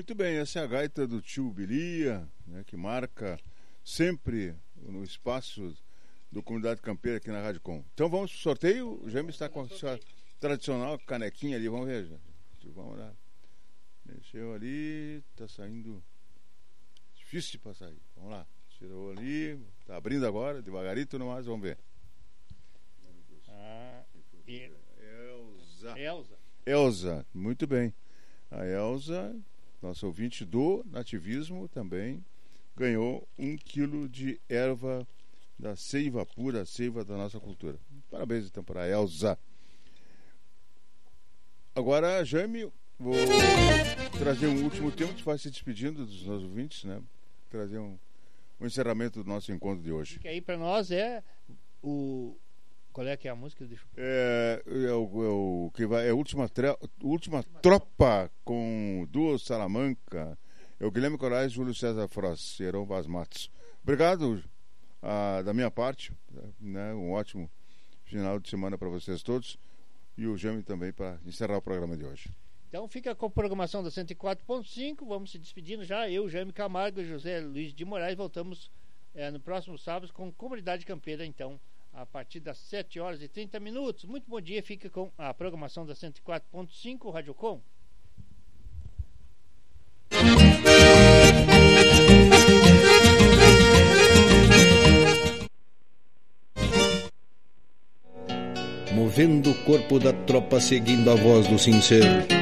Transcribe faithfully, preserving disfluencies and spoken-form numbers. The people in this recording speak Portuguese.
Muito bem, essa é a gaita do tio Bilia, né, que marca sempre no espaço do Comunidade Campeira aqui na Rádio Com. Então vamos pro sorteio. O Jaime está com a sua tradicional canequinha ali. Vamos ver, gente. Vamos lá. Mexeu ali, tá saindo. Difícil para sair. Vamos lá. Tirou ali, tá abrindo agora, devagarito no mais, vamos ver. Ah, e... Elza. Elza. Elza, muito bem. A Elza, nossa ouvinte do nativismo também, ganhou um quilo de erva da seiva pura, seiva da nossa cultura. Parabéns então para a Elza. Agora, Jaime, vou trazer um último tema, a gente vai se despedindo dos nossos ouvintes, né? Trazer um, um encerramento do nosso encontro de hoje. Que aí para nós é o... Qual é que é a música? Deixa eu... É, é, o, é o que vai, é a última, tre... última tropa com Duo Salamanca. É o Guilherme Corais, Júlio César Frost, Heron Vaz Matos. Obrigado ah, da minha parte, né? Um ótimo final de semana para vocês todos. E o Jaime também para encerrar o programa de hoje. Então fica com a programação da cento e quatro ponto cinco. Vamos se despedindo já. Eu, Jaime Camargo e José Luiz de Moraes voltamos é, no próximo sábado com Comunidade Campeira, então, a partir das sete horas e trinta minutos. Muito bom dia, fica com a programação da cento e quatro ponto cinco Rádio Com. Movendo o corpo da tropa, seguindo a voz do sincero.